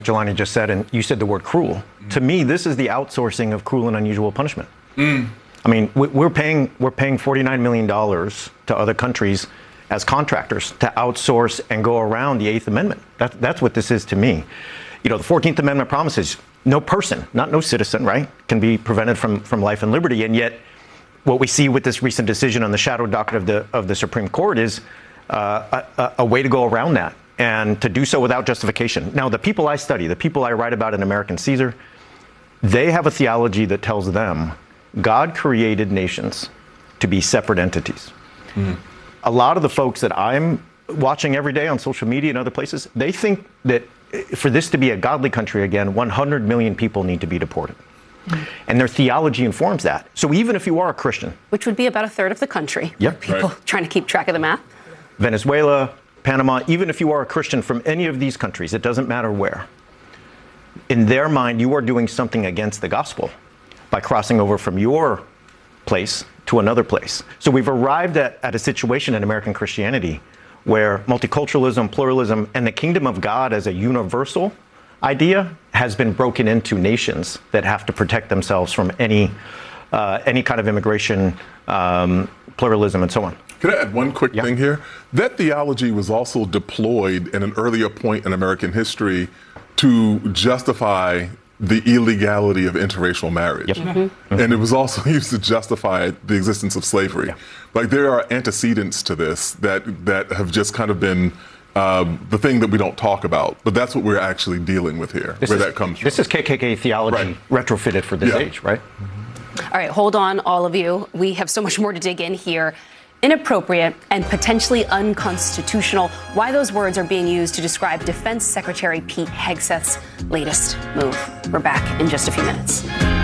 Jelani just said, and you said the word cruel. To me, this is the outsourcing of cruel and unusual punishment. I mean, we're paying $49 million to other countries as contractors to outsource and go around the Eighth Amendment. That's what this is to me. You know, the 14th Amendment promises no person, not no citizen, right, can be prevented from life and liberty. And yet, what we see with this recent decision on the shadow docket of the Supreme Court is a way to go around that, and to do so without justification. Now, the people I study, the people I write about in American Caesar, they have a theology that tells them God created nations to be separate entities. A lot of the folks that I'm watching every day on social media and other places, they think that for this to be a godly country again, 100 million people need to be deported. And their theology informs that. So even if you are a Christian, which would be about a third of the country, people trying to keep track of the math. Venezuela, Panama, even if you are a Christian from any of these countries, it doesn't matter where. In their mind, you are doing something against the gospel by crossing over from your place to another place. So we've arrived at a situation in American Christianity where multiculturalism, pluralism, and the kingdom of God as a universal idea has been broken into nations that have to protect themselves from any kind of immigration, pluralism, and so on. Can I add one quick thing here? That theology was also deployed at an earlier point in American history to justify the illegality of interracial marriage. And it was also used to justify the existence of slavery. Like, there are antecedents to this that have just kind of been the thing that we don't talk about, but that's what we're actually dealing with here, that comes from. This is KKK theology retrofitted for this age, right? All right, hold on, all of you. We have so much more to dig in here. Inappropriate and potentially unconstitutional. Why those words are being used to describe Defense Secretary Pete Hegseth's latest move. We're back in just a few minutes.